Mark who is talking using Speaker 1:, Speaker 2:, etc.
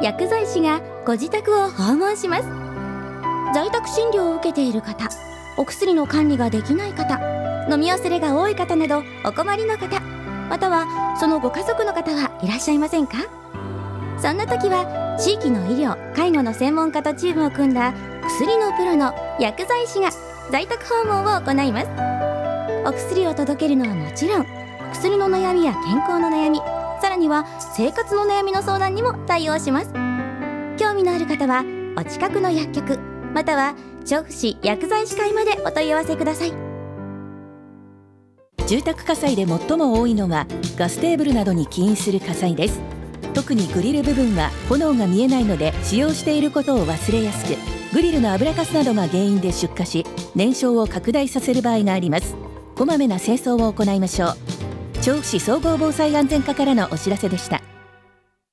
Speaker 1: 薬剤師がご自宅を訪問します。在宅診療を受けている方、お薬の管理ができない方、飲み忘れが多い方などお困りの方、またはそのご家族の方はいらっしゃいませんか？そんな時は地域の医療・介護の専門家とチームを組んだ薬のプロの薬剤師が在宅訪問を行います。お薬を届けるのはもちろん、薬の悩みや健康の悩み、さらには生活の悩みの相談にも対応します。興味のある方はお近くの薬局または調布市薬剤師会までお問い合わせください。
Speaker 2: 住宅火災で最も多いのがガステーブルなどに起因する火災です。特にグリル部分は炎が見えないので使用していることを忘れやすく、グリルの油かすなどが原因で出火し燃焼を拡大させる場合があります。こまめな清掃を行いましょう。調布市総合防災安全課からのお知らせでした。